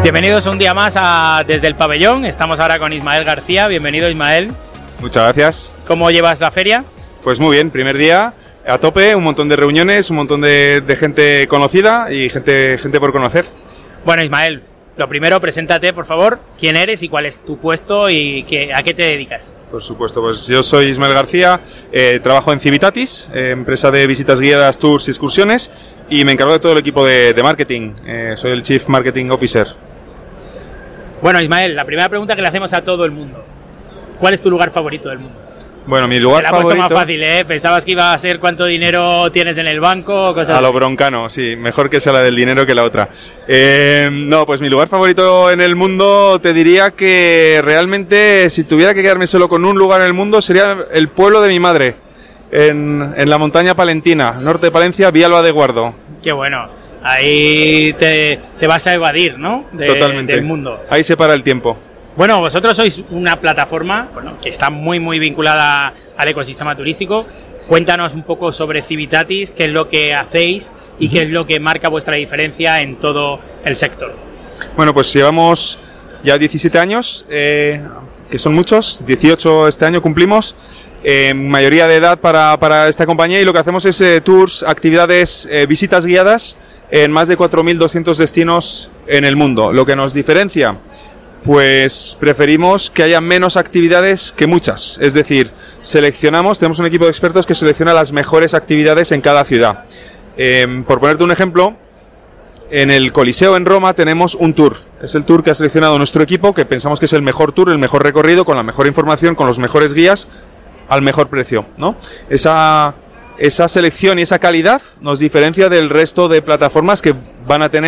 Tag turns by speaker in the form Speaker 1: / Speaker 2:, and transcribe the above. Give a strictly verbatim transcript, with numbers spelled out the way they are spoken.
Speaker 1: Bienvenidos un día más a Desde el Pabellón. Estamos ahora con Ismael García. Bienvenido, Ismael.
Speaker 2: Muchas gracias.
Speaker 1: ¿Cómo llevas la feria?
Speaker 2: Pues muy bien, primer día a tope, un montón de reuniones, un montón de, de gente conocida y gente, gente por conocer.
Speaker 1: Bueno, Ismael, lo primero, preséntate, por favor. ¿Quién eres y cuál es tu puesto y qué, a qué te dedicas?
Speaker 2: Por supuesto, pues yo soy Ismael García, eh, trabajo en Civitatis, eh, empresa de visitas guiadas, tours y excursiones, y me encargo de todo el equipo de, de marketing. Eh, soy el Chief Marketing Officer.
Speaker 1: Bueno, Ismael, la primera pregunta que le hacemos a todo el mundo. ¿Cuál es tu lugar favorito del mundo?
Speaker 2: Bueno, mi lugar
Speaker 1: Te la
Speaker 2: favorito...
Speaker 1: he puesto más fácil, ¿eh? ¿Pensabas que iba a ser cuánto dinero tienes en el banco? Cosas
Speaker 2: a lo broncano, sí. Mejor que sea la del dinero que la otra. Eh, no, pues mi lugar favorito en el mundo, te diría que realmente, si tuviera que quedarme solo con un lugar en el mundo, sería el pueblo de mi madre, en, en la montaña palentina, norte de Palencia, Villalba de Guardo.
Speaker 1: Qué bueno. Ahí te, te vas a evadir, ¿no? De,
Speaker 2: Totalmente.
Speaker 1: Del mundo.
Speaker 2: Ahí se para el tiempo.
Speaker 1: Bueno, vosotros sois una plataforma bueno, que está muy muy vinculada al ecosistema turístico. Cuéntanos un poco sobre Civitatis, qué es lo que hacéis y uh-huh. qué es lo que marca vuestra diferencia en todo el sector.
Speaker 2: Bueno, pues llevamos ya diecisiete años, eh, que son muchos, dieciocho este año cumplimos, eh, mayoría de edad para, para esta compañía, y lo que hacemos es eh, tours, actividades, eh, visitas guiadas en más de cuatro mil doscientos destinos en el mundo. Lo que nos diferencia, pues preferimos que haya menos actividades que muchas. Es decir, seleccionamos, tenemos un equipo de expertos que selecciona las mejores actividades en cada ciudad. Eh, por ponerte un ejemplo, en el Coliseo en Roma tenemos un tour. Es el tour que ha seleccionado nuestro equipo, que pensamos que es el mejor tour, el mejor recorrido, con la mejor información, con los mejores guías, al mejor precio, ¿no? Esa, esa selección y esa calidad nos diferencia del resto de plataformas que van a tener